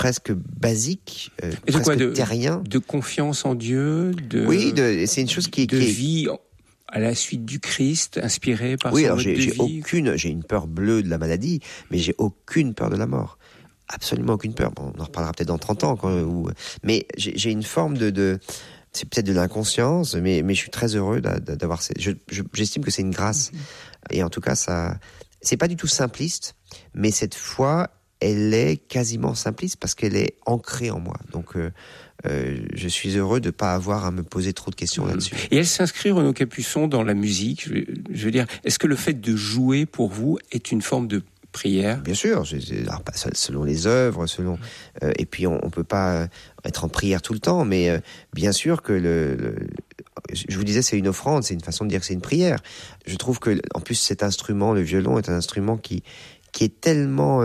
presque basique, et presque terrien. De confiance en Dieu, oui, c'est une chose qui vie à la suite du Christ, inspiré par son mode de vie. J'ai une peur bleue de la maladie, mais j'ai aucune peur de la mort. Absolument aucune peur. Bon, on en reparlera peut-être dans 30 ans. Mais j'ai une forme c'est peut-être de l'inconscience, mais je suis très heureux d'avoir... J'estime que c'est une grâce. Et en tout cas, c'est pas du tout simpliste, mais cette foi, elle est quasiment simpliste parce qu'elle est ancrée en moi. Donc, je suis heureux de ne pas avoir à me poser trop de questions là-dessus. Et elle s'inscrit, Renaud Capuçon, dans la musique. Je veux dire, est-ce que le fait de jouer, pour vous, est une forme de prière? Bien sûr, selon les œuvres, et puis on peut pas être en prière tout le temps, mais bien sûr que je vous disais, c'est une offrande, c'est une façon de dire que c'est une prière. Je trouve que, en plus, cet instrument, le violon, est un instrument qui est tellement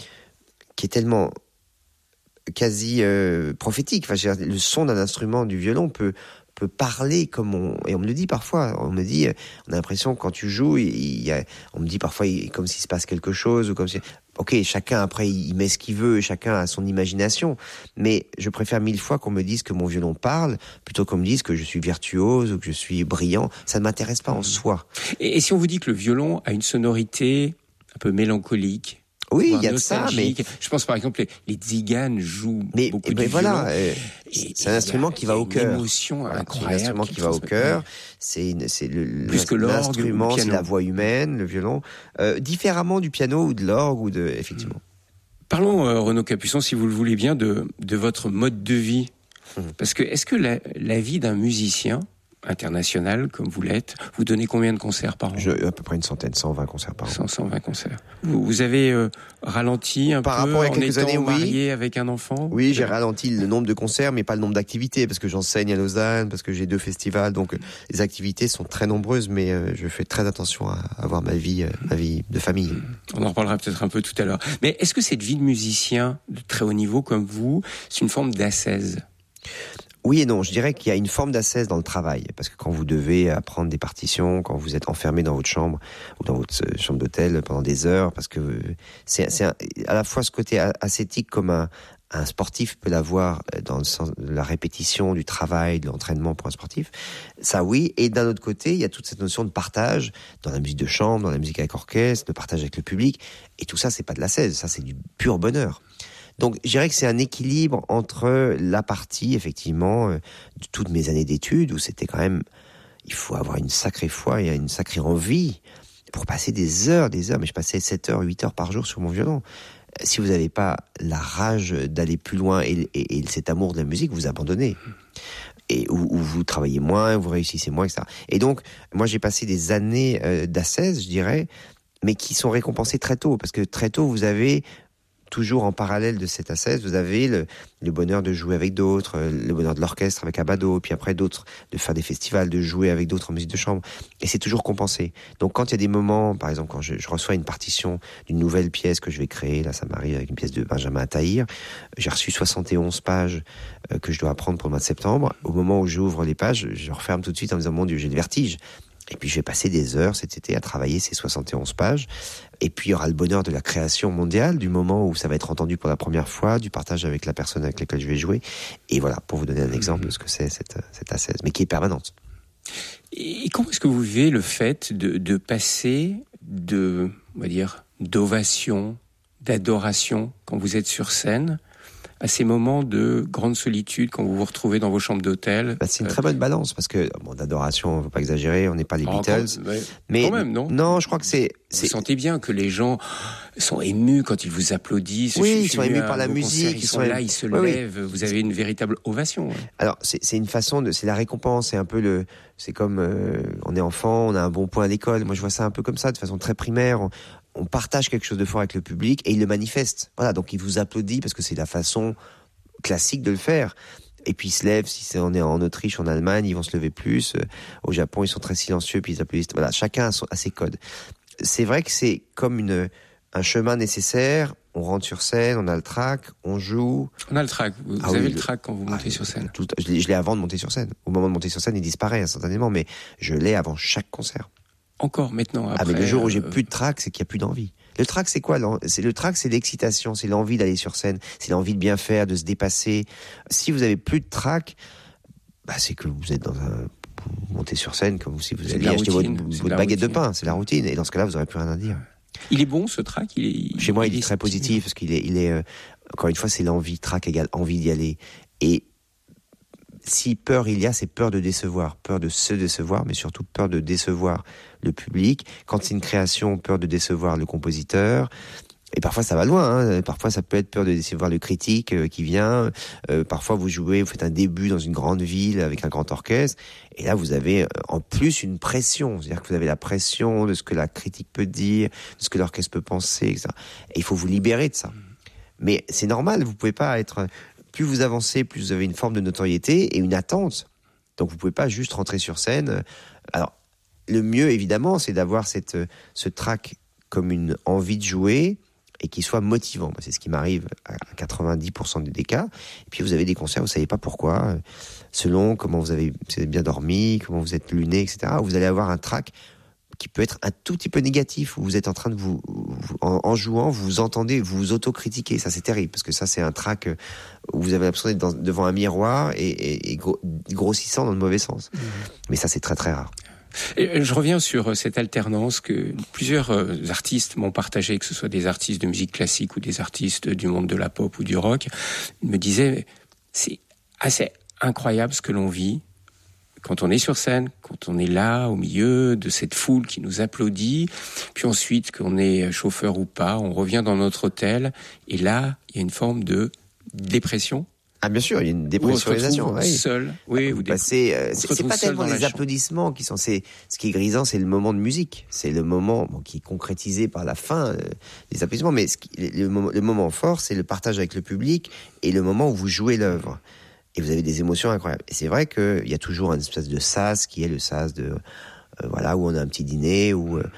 quasi prophétique. Enfin, le son d'un instrument du violon peut parler et on me le dit parfois. On me dit, on a l'impression que quand tu joues, on me dit parfois comme s'il se passe quelque chose, ou comme si... Ok, chacun après il met ce qu'il veut, chacun a son imagination, mais je préfère 1000 fois qu'on me dise que mon violon parle, plutôt qu'on me dise que je suis virtuose ou que je suis brillant. Ça ne m'intéresse pas en soi. Et si on vous dit que le violon a une sonorité un peu mélancolique? Oui, il y a de ça, mais... Je pense par exemple, les tziganes jouent beaucoup du violon. C'est un instrument qui va au cœur. C'est une émotion incroyable. C'est un instrument qui va au cœur. Plus que l'orgue, l'instrument, c'est la voix humaine, le violon. Différemment du piano ou de l'orgue effectivement. Parlons, Renaud Capuçon, si vous le voulez bien, de votre mode de vie. Parce que, est-ce que la vie d'un musicien international, comme vous l'êtes, vous donnez combien de concerts par an? À peu près une centaine, 120 concerts par an. 120 concerts. Vous avez ralenti un par peu rapport à en quelques étant années, marié avec un enfant? Oui, j'ai ralenti le nombre de concerts, mais pas le nombre d'activités, parce que j'enseigne à Lausanne, parce que j'ai 2 festivals, donc les activités sont très nombreuses, mais je fais très attention à avoir ma vie de famille. On en reparlera peut-être un peu tout à l'heure. Mais est-ce que cette vie de musicien de très haut niveau comme vous, c'est une forme d'ascèse? Oui et non, je dirais qu'il y a une forme d'ascèse dans le travail, parce que quand vous devez apprendre des partitions, quand vous êtes enfermé dans votre chambre ou dans votre chambre d'hôtel pendant des heures, parce que c'est à la fois ce côté ascétique comme un sportif peut l'avoir dans le sens de la répétition, du travail, de l'entraînement pour un sportif, ça oui, et d'un autre côté, il y a toute cette notion de partage dans la musique de chambre, dans la musique avec orchestre, de partage avec le public, et tout ça c'est pas de l'ascèse, ça c'est du pur bonheur. Donc, je dirais que c'est un équilibre entre la partie, effectivement, de toutes mes années d'études, où c'était quand même... Il faut avoir une sacrée foi et une sacrée envie pour passer des heures, mais je passais 7 heures, 8 heures par jour sur mon violon. Si vous n'avez pas la rage d'aller plus loin et cet amour de la musique, vous abandonnez. Et où vous travaillez moins, vous réussissez moins, etc. Et donc, moi, j'ai passé des années d'ascèse, je dirais, mais qui sont récompensées très tôt, parce que très tôt, vous avez... Toujours en parallèle de cette ascèse, vous avez le bonheur de jouer avec d'autres, le bonheur de l'orchestre avec Abbado, puis après d'autres, de faire des festivals, de jouer avec d'autres en musique de chambre. Et c'est toujours compensé. Donc quand il y a des moments, par exemple quand je reçois une partition d'une nouvelle pièce que je vais créer, là ça m'arrive avec une pièce de Benjamin Attahir, j'ai reçu 71 pages que je dois apprendre pour le mois de septembre. Au moment où j'ouvre les pages, je referme tout de suite en me disant, mon Dieu, j'ai le vertige. Et puis je vais passer des heures cet été à travailler ces 71 pages. Et puis il y aura le bonheur de la création mondiale, du moment où ça va être entendu pour la première fois, du partage avec la personne avec laquelle je vais jouer. Et voilà, pour vous donner un exemple de ce que c'est cette ascèse, mais qui est permanente. Et comment est-ce que vous vivez le fait de passer on va dire, d'ovation, d'adoration quand vous êtes sur scène, à ces moments de grande solitude quand vous vous retrouvez dans vos chambres d'hôtel? C'est une très bonne balance, parce que, d'adoration, on ne veut pas exagérer, on n'est pas les Beatles. Mais quand même, non? Non, je crois que vous sentez bien que les gens sont émus quand ils vous applaudissent. Oui, ils sont émus par la musique. Ils sont là, ils se lèvent. Vous avez une véritable ovation. Alors, c'est une façon c'est la récompense. C'est comme, on est enfant, on a un bon point à l'école. Moi, je vois ça un peu comme ça, de façon très primaire. On partage quelque chose de fort avec le public et il le manifeste. Voilà, donc il vous applaudit parce que c'est la façon classique de le faire. Et puis ils se lèvent, on est en Autriche, en Allemagne, ils vont se lever plus. Au Japon, ils sont très silencieux, puis ils applaudissent. Voilà, chacun a ses codes. C'est vrai que c'est comme un chemin nécessaire. On rentre sur scène, on a le track, on joue. On a le track. Vous avez le track quand vous montez sur scène. Je l'ai avant de monter sur scène. Au moment de monter sur scène, il disparaît instantanément, mais je l'ai avant chaque concert. Encore maintenant, après... mais le jour où j'ai plus de track, c'est qu'il n'y a plus d'envie. Le trac, c'est quoi? Le trac, c'est l'excitation, c'est l'envie d'aller sur scène, c'est l'envie de bien faire, de se dépasser. Si vous avez plus de trac, c'est que vous êtes vous montez sur scène comme si vous alliez acheter votre baguette de pain. C'est la routine. Et dans ce cas-là, vous n'aurez plus rien à dire. Il est bon, ce trac? Chez moi, il est très positif, parce qu'il est encore une fois, c'est l'envie. Trac égale envie d'y aller. Et si peur il y a, c'est peur de décevoir, peur de se décevoir, mais surtout peur de décevoir le public. Quand c'est une création, peur de décevoir le compositeur. Et parfois ça va loin, parfois ça peut être peur de décevoir le critique qui vient, parfois vous faites un début dans une grande ville avec un grand orchestre, et là vous avez en plus une pression, c'est-à-dire que vous avez la pression de ce que la critique peut dire, de ce que l'orchestre peut penser, etc. Et il faut vous libérer de ça. Mais c'est normal, vous pouvez pas être... Plus vous avancez, plus vous avez une forme de notoriété et une attente. Donc vous pouvez pas juste rentrer sur scène. Alors, le mieux évidemment, c'est d'avoir ce trac comme une envie de jouer, et qui soit motivant. C'est ce qui m'arrive à 90% des cas. Et puis vous avez des concerts, vous savez pas pourquoi, selon comment vous avez bien dormi, comment vous êtes luné, etc. Vous allez avoir un trac qui peut être un tout petit peu négatif, où vous êtes en train de en jouant, vous entendez, vous vous autocritiquez. Ça, c'est terrible, parce que ça, c'est un trac où vous avez l'impression d'être devant un miroir et grossissant dans le mauvais sens. Mais ça, c'est très très rare. Et je reviens sur cette alternance que plusieurs artistes m'ont partagé, que ce soit des artistes de musique classique ou des artistes du monde de la pop ou du rock. Ils me disaient, c'est assez incroyable ce que l'on vit quand on est sur scène, quand on est là au milieu de cette foule qui nous applaudit, puis ensuite qu'on est chauffeur ou pas, on revient dans notre hôtel, et là, il y a une forme de dépression. Ah bien sûr, il y a une dépressurisation. Oui. Seul. Oui, c'est pas tellement les applaudissements qui sont. Ce qui est grisant, c'est le moment de musique. C'est le moment qui est concrétisé par la fin des applaudissements. Mais le moment fort, c'est le partage avec le public et le moment où vous jouez l'œuvre. Et vous avez des émotions incroyables. Et c'est vrai qu'il y a toujours une espèce de sas qui est le sas de où on a un petit dîner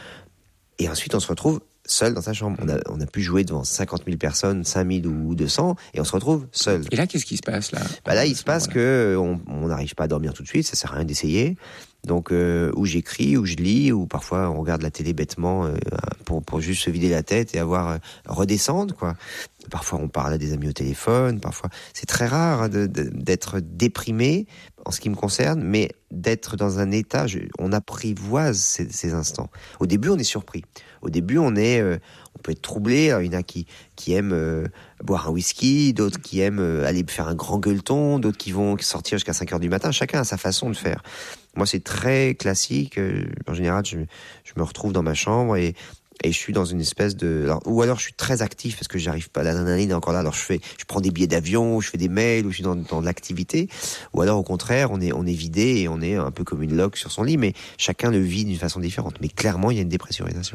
et ensuite on se retrouve seul dans sa chambre. On a pu jouer devant 50 000 personnes, 5 000 ou 200, et on se retrouve seul. Et là, qu'est-ce qui se passe, là? Là, il se passe que on n'arrive pas à dormir tout de suite, ça sert à rien d'essayer. Donc, ou j'écris, ou je lis, ou parfois on regarde la télé bêtement pour juste se vider la tête et redescendre, quoi. Parfois on parle à des amis au téléphone, parfois c'est très rare d'être déprimé en ce qui me concerne, mais d'être dans un état, on apprivoise ces instants. Au début on est surpris, au début on peut être troublé. Alors, il y en a qui aiment boire un whisky, d'autres qui aiment aller faire un grand gueuleton, d'autres qui vont sortir jusqu'à 5h du matin, chacun a sa façon de faire. Moi c'est très classique, en général je me retrouve dans ma chambre et je suis dans une espèce ou alors je suis très actif parce que j'arrive pas, l'adrénaline est encore là, alors je prends des billets d'avion, ou je fais des mails, ou je suis dans l'activité, ou alors au contraire on est vidé et on est un peu comme une loque sur son lit, mais chacun le vit d'une façon différente. Mais clairement il y a une dépressurisation.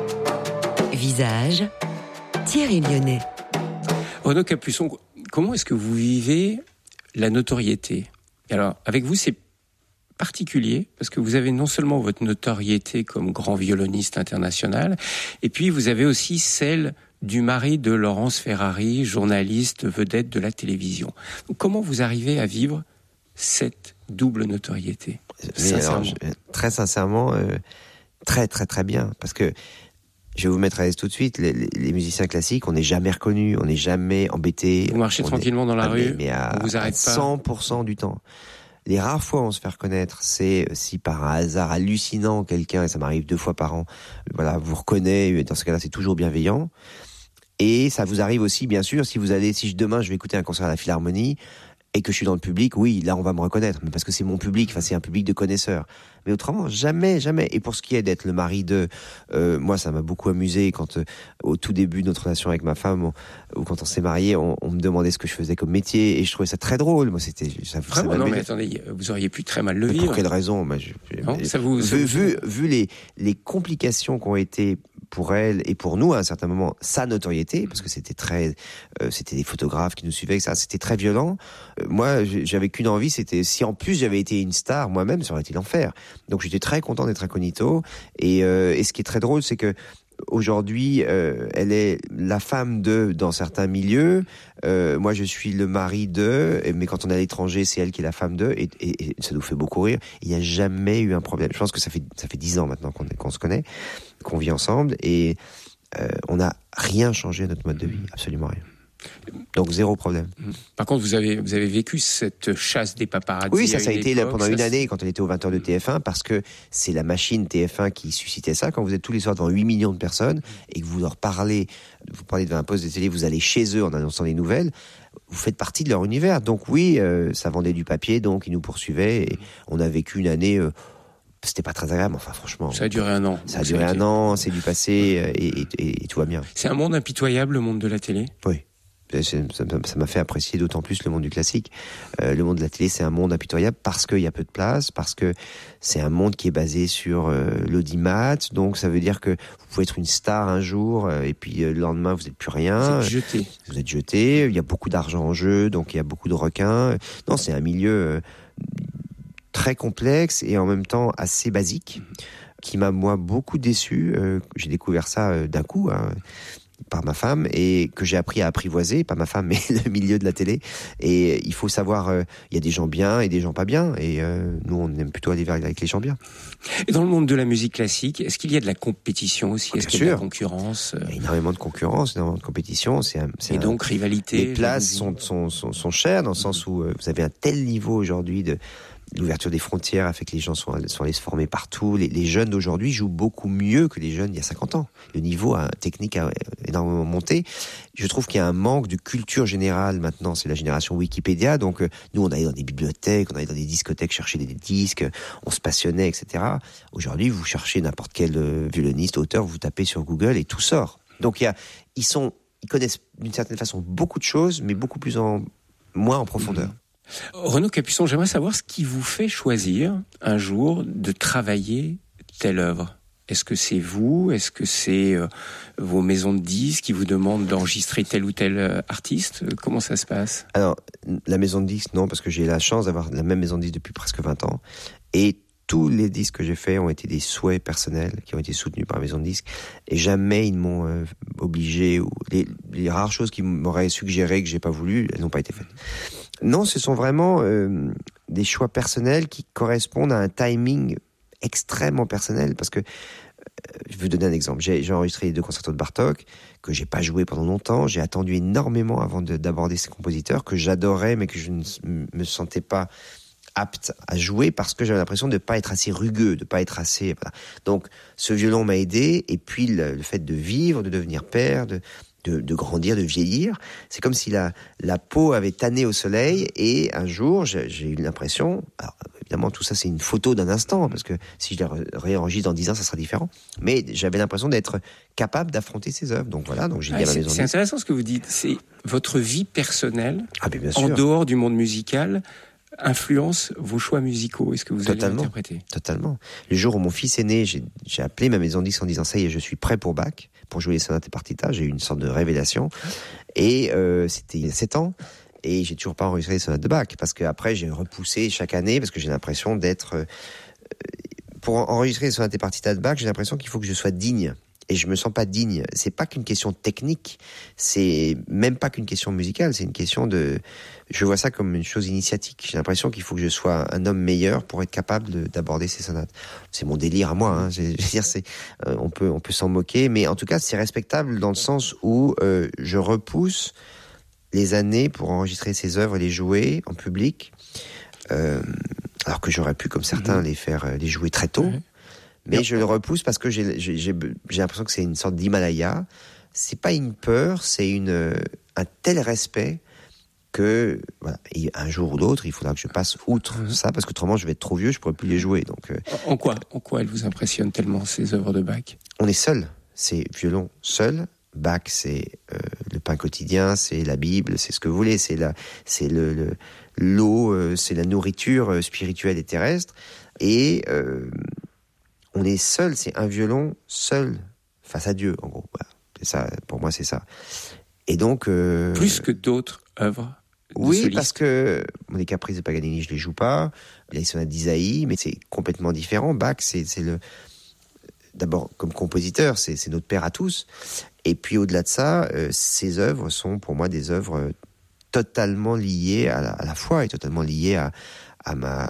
Visage, Thierry Lyonnais. Renaud Capuçon, comment est-ce que vous vivez la notoriété? Alors avec vous c'est particulier, parce que vous avez non seulement votre notoriété comme grand violoniste international, et puis vous avez aussi celle du mari de Laurence Ferrari, journaliste vedette de la télévision. Donc, comment vous arrivez à vivre cette double notoriété? Très sincèrement, très très très bien, parce que je vais vous mettre à l'aise tout de suite, les musiciens classiques, on n'est jamais reconnus, on n'est jamais embêtés. Vous marchez tranquillement dans la rue, mais on vous arrête pas. 100% du temps. Les rares fois où on se fait reconnaître, c'est si par un hasard hallucinant quelqu'un, et ça m'arrive 2 fois par an, vous reconnaît, et dans ce cas-là c'est toujours bienveillant. Et ça vous arrive aussi, bien sûr, si demain je vais écouter un concert à la Philharmonie, et que je suis dans le public, oui, là on va me reconnaître, mais parce que c'est mon public, c'est un public de connaisseurs. Mais autrement, jamais, jamais. Et pour ce qui est d'être le mari moi ça m'a beaucoup amusé quand au tout début de notre relation avec ma femme, ou quand on s'est mariés, on me demandait ce que je faisais comme métier, et je trouvais ça très drôle. Moi vraiment, non mais attendez, vous auriez pu très mal le vivre. Pour quelle raison? Vu les complications qui ont été pour elle et pour nous à un certain moment, sa notoriété, parce que c'était des photographes qui nous suivaient, ça, c'était très violent. Moi, j'avais qu'une envie, c'était si en plus j'avais été une star moi-même, ça aurait été l'enfer. Donc j'étais très content d'être incognito. Et ce qui est très drôle, c'est que aujourd'hui, elle est la femme dans certains milieux. Moi, je suis le mari mais quand on est à l'étranger, c'est elle qui est la femme et ça nous fait beaucoup rire. Il n'y a jamais eu un problème. Je pense que ça fait 10 ans maintenant qu'on se connaît, qu'on vit ensemble, et on n'a rien changé à notre mode de vie, absolument rien. Donc zéro problème. Par contre, vous avez vécu cette chasse des paparazzis. Oui, ça a été pendant une année quand on était aux 20h de TF1, parce que c'est la machine TF1 qui suscitait ça. Quand vous êtes tous les soirs devant 8 millions de personnes et que vous leur parlez, vous parlez devant un poste de télé, vous allez chez eux en annonçant des nouvelles, vous faites partie de leur univers. Donc oui, ça vendait du papier, donc ils nous poursuivaient et on a vécu une année... c'était pas très agréable, enfin franchement. Ça a duré un an. Ça a duré un an, c'est du passé et tout va bien. C'est un monde impitoyable, le monde de la télé ? Oui. Ça m'a fait apprécier d'autant plus le monde du classique. Le monde de la télé, c'est un monde impitoyable parce qu'il y a peu de place, parce que c'est un monde qui est basé sur l'audimat. Donc ça veut dire que vous pouvez être une star un jour et puis le lendemain vous n'êtes plus rien. Vous êtes jeté. Il y a beaucoup d'argent en jeu, donc il y a beaucoup de requins. Non, c'est un milieu très complexe et en même temps assez basique, qui m'a moi beaucoup déçu. J'ai découvert ça d'un coup. Par ma femme, et que j'ai appris à apprivoiser, pas ma femme, mais le milieu de la télé. Et il faut savoir, il y a des gens bien et des gens pas bien, et nous, on aime plutôt aller avec les gens bien. Et dans le monde de la musique classique, est-ce qu'il y a de la compétition aussi ? Est-ce qu'il y a de la concurrence ? Il y a énormément de concurrence, énormément de compétition. Donc, rivalité. Les places sont chères, dans le sens où vous avez un tel niveau aujourd'hui l'ouverture des frontières a fait que les gens sont allés se former partout. Les jeunes d'aujourd'hui jouent beaucoup mieux que les jeunes il y a 50 ans. Le niveau technique a énormément monté. Je trouve qu'il y a un manque de culture générale maintenant. C'est la génération Wikipédia. Donc, nous, on allait dans des bibliothèques, on allait dans des discothèques chercher des disques, on se passionnait, etc. Aujourd'hui, vous cherchez n'importe quel violoniste, auteur, vous tapez sur Google et tout sort. Donc, ils connaissent d'une certaine façon beaucoup de choses, mais beaucoup moins en profondeur. Renaud Capuçon, j'aimerais savoir ce qui vous fait choisir un jour de travailler telle œuvre. Est-ce que c'est vous ? Est-ce que c'est vos maisons de disques qui vous demandent d'enregistrer tel ou tel artiste ? Comment ça se passe ? Alors, la maison de disques, non, parce que j'ai la chance d'avoir la même maison de disques depuis presque 20 ans. Et tous les disques que j'ai faits ont été des souhaits personnels qui ont été soutenus par la maison de disques. Et jamais ils m'ont obligé, ou les rares choses qu'ils m'auraient suggéré que j'ai pas voulu, elles n'ont pas été faites. Non, ce sont vraiment des choix personnels qui correspondent à un timing extrêmement personnel, parce que je vais vous donner un exemple. J'ai enregistré les 2 concertos de Bartók que j'ai pas joué pendant longtemps. J'ai attendu énormément avant d'aborder ces compositeurs que j'adorais, mais que je ne me sentais pas apte à jouer parce que j'avais l'impression de pas être assez rugueux, de pas être assez... Voilà. Donc, ce violon m'a aidé, et puis le fait de vivre, de devenir père, de grandir, de vieillir, c'est comme si la peau avait tanné au soleil, et un jour, j'ai eu l'impression... Alors, évidemment, tout ça, c'est une photo d'un instant, parce que si je la réenregistre dans 10 ans, ça sera différent. Mais j'avais l'impression d'être capable d'affronter ces œuvres. Donc voilà, donc j'ai dit à ma maison. C'est intéressant ce que vous dites. C'est votre vie personnelle, bien sûr, en dehors du monde musical, influence vos choix musicaux. Est-ce que vous allez interpréter ? Totalement. Le jour où mon fils est né, j'ai appelé ma maison de disques en disant ça y est, je suis prêt pour Bach, pour jouer les sonates et partitas. J'ai eu une sorte de révélation. Et c'était il y a 7 ans. Et j'ai toujours pas enregistré les sonates de Bach, parce qu'après j'ai repoussé chaque année, parce que j'ai l'impression d'être... pour enregistrer les sonates et partitas de Bach, j'ai l'impression qu'il faut que je sois digne. Et je me sens pas digne. C'est pas qu'une question technique, c'est même pas qu'une question musicale, c'est une question de... Je vois ça comme une chose initiatique. J'ai l'impression qu'il faut que je sois un homme meilleur pour être capable d'aborder ces sonates. C'est mon délire à moi, hein. Je veux dire, on peut s'en moquer, mais en tout cas, c'est respectable dans le sens où je repousse les années pour enregistrer ces œuvres et les jouer en public, alors que j'aurais pu, comme certains, les jouer très tôt. Mais je le repousse parce que j'ai l'impression que c'est une sorte d'Himalaya. C'est pas une peur, c'est un tel respect que voilà, et un jour ou l'autre, il faudra que je passe outre ça, parce qu'autrement je vais être trop vieux, je pourrais plus les jouer. Donc en quoi elle vous impressionne tellement, ces œuvres de Bach ? On est seul, c'est violon seul. Bach, c'est le pain quotidien, c'est la Bible, c'est ce que vous voulez, c'est l'eau, c'est la nourriture spirituelle et terrestre. Et on est seul, c'est un violon seul face à Dieu, en gros. Voilà. C'est ça, pour moi, c'est ça. Et donc... plus que d'autres œuvres oui, soliste. Parce que les caprices de Paganini, je les joue pas. Il y a les sonates d'Isaïe, mais c'est complètement différent. Bach, c'est d'abord, comme compositeur, c'est notre père à tous. Et puis, au-delà de ça, ces œuvres sont, pour moi, des œuvres totalement liées à la foi et totalement liées à ma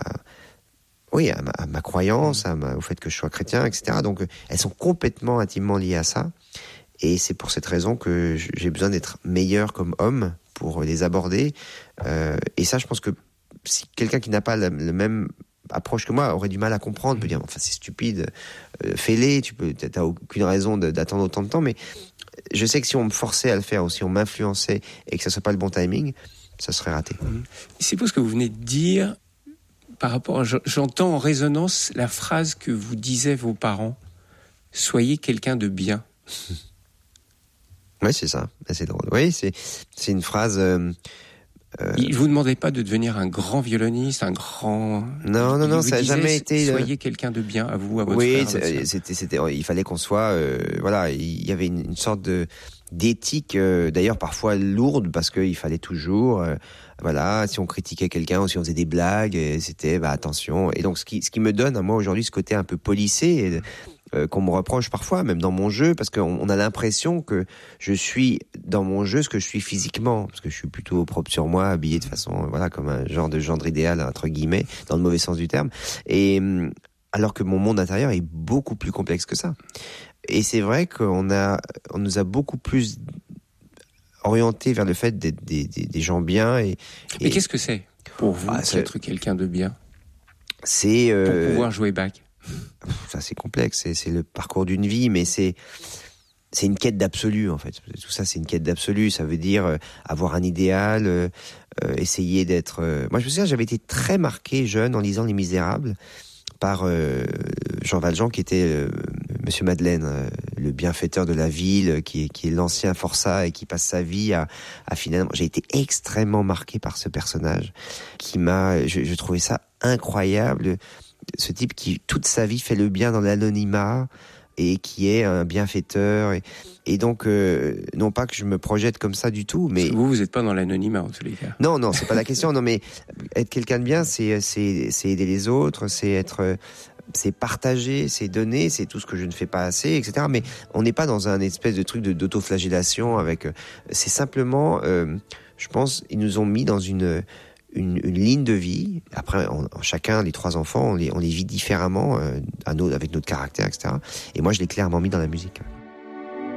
croyance, au fait que je sois chrétien, etc. Donc, elles sont complètement, intimement liées à ça. Et c'est pour cette raison que j'ai besoin d'être meilleur comme homme pour les aborder. Et ça, je pense que si quelqu'un qui n'a pas la même approche que moi aurait du mal à comprendre, peut dire enfin c'est stupide, fais-les, t'as aucune raison d'attendre autant de temps. Mais je sais que si on me forçait à le faire ou si on m'influençait et que ça soit pas le bon timing, ça serait raté. C'est pour ce que vous venez de dire. Par rapport, j'entends en résonance la phrase que vous disaient vos parents. Soyez quelqu'un de bien. Oui, c'est ça. C'est drôle. Oui, c'est une phrase. Ils vous demandaient pas de devenir un grand violoniste, un grand. Non, ça n'a jamais été. Soyez quelqu'un de bien à vous, à votre frère. Oui, c'était. Il fallait qu'on soit. Voilà, il y avait une sorte d'éthique, d'ailleurs parfois lourde, parce qu'il fallait toujours. Voilà, si on critiquait quelqu'un ou si on faisait des blagues, c'était attention. Et donc ce qui me donne à moi aujourd'hui ce côté un peu policé qu'on me reproche parfois, même dans mon jeu, parce qu'on a l'impression que je suis dans mon jeu ce que je suis physiquement, parce que je suis plutôt propre sur moi, habillé de façon comme un genre de gendre idéal entre guillemets, dans le mauvais sens du terme. Et alors que mon monde intérieur est beaucoup plus complexe que ça. Et c'est vrai qu'on nous a beaucoup plus orienté vers le fait d'être des gens bien. Mais qu'est-ce que c'est pour vous d'être quelqu'un de bien? C'est pour pouvoir jouer Bach. Ça c'est complexe, c'est le parcours d'une vie, mais c'est une quête d'absolu en fait. Tout ça c'est une quête d'absolu. Ça veut dire avoir un idéal, essayer d'être. Moi je me souviens, j'avais été très marqué jeune en lisant Les Misérables par Jean Valjean qui était Monsieur Madeleine, le bienfaiteur de la ville, qui est l'ancien forçat et qui passe sa vie à finalement. J'ai été extrêmement marqué par ce personnage qui m'a. Je trouvais ça incroyable. Ce type qui toute sa vie fait le bien dans l'anonymat et qui est un bienfaiteur et donc non pas que je me projette comme ça du tout, mais vous n'êtes pas dans l'anonymat en tous les cas. Non, c'est pas la question. Non, mais être quelqu'un de bien, c'est aider les autres, c'est partager, c'est donner, c'est tout ce que je ne fais pas assez, etc. Mais on n'est pas dans un espèce de truc d'autoflagellation avec. C'est simplement, je pense, ils nous ont mis dans une ligne de vie. Après, chacun, les 3 enfants, on les vit différemment avec notre caractère, etc. Et moi, je l'ai clairement mis dans la musique.